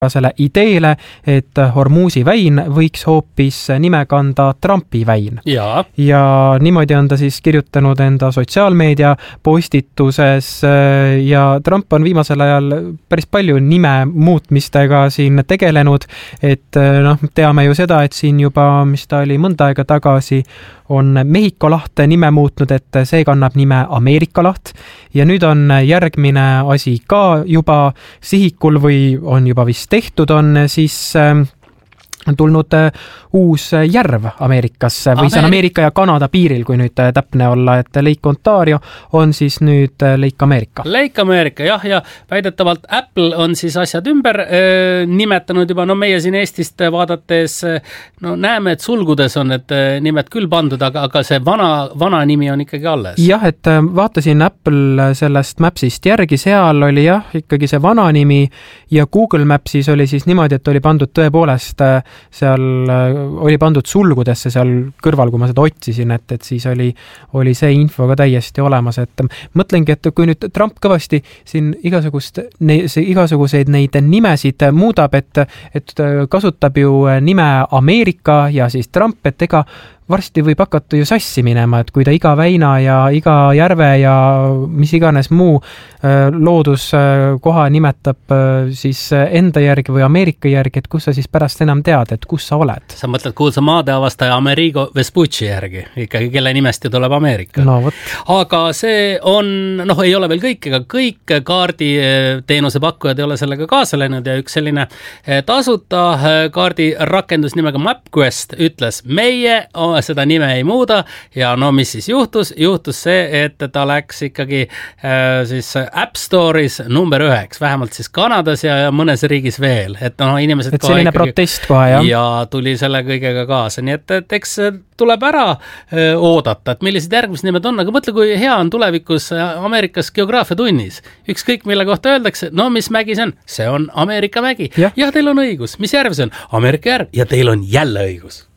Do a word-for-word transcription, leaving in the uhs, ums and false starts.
selle ideele, et Hormuzi väin võiks hoopis nime kanda Trumpi väin. Ja. ja niimoodi on ta siis kirjutanud enda sotsiaalmeedia postituses ja Trump on viimasel ajal päris palju nime muutmistega siin tegelenud, et noh, teame ju seda, et siin juba, mis ta oli mõnda aega tagasi, on Mehhiko laht nime muutnud, et see kannab nime Ameerika laht ja nüüd on järgmine asi ka juba sihikul või on juba vist tehtud, on siis on tulnud uus järv Ameerikasse või see on Ameerika ja Kanada piiril, kui nüüd täpne olla, et Lake Ontario on siis nüüd Lake Ameerika. Lake Ameerika, jah, ja väidetavalt Apple on siis asjad ümber äh, nimetanud juba, no meie siin Eestist vaadates, no näeme, et sulgudes on need nimed küll pandud, aga, aga see vana, vana nimi on ikkagi alles. Jah, et vaatasin Apple sellest Mapsist järgi, seal oli jah, ikkagi see vana nimi ja Google Mapsis oli siis niimoodi, et oli pandud tõepoolest seal oli pandud sulgudesse seal kõrval, kui ma seda otsisin, et, et siis oli, oli see info ka täiesti olemas, et mõtlengi, et kui nüüd Trump kõvasti siin igasugust, ne, igasuguseid neid nimesid muudab, et, et kasutab ju nime Ameerika ja siis Trump, et ega varsti võib hakata ju sassi minema, et kui ta iga väina ja iga järve ja mis iganes muu looduskoha nimetab siis enda järgi või Ameerika järgi, et kus sa siis pärast enam tead, et kus sa oled. Sa mõtled kuulsa maadeavastaja Amerigo Vespucci järgi, ikkagi kelle nimest ju tuleb Ameerika. No, võt. Aga see on, noh, ei ole veel kõik, ega kõik kaardi teenuse pakkujad ei ole sellega kaasa läinud ja üks selline tasuta kaardi rakendus nimega MapQuest ütles, meie seda nime ei muuda ja no mis siis juhtus? Juhtus see, et ta läks ikkagi äh, siis App Store'is number üheks, vähemalt siis Kanadas ja mõnes riigis veel. Et, no, inimesed et selline ikkagi, protest kohe, jah? Ja tuli selle kõigega kaasa. Nii et, et eks tuleb ära öö, oodata, et millised järgmised nimed on, aga mõtle, kui hea on tulevikus Ameerikas geograafia tunnis. Ükskõik, mille kohta öeldakse, no mis mägi see on? See on Ameerika mägi. Ja, ja teil on õigus. Mis järv see on? Ameerika järv. Ja teil on jälle õigus.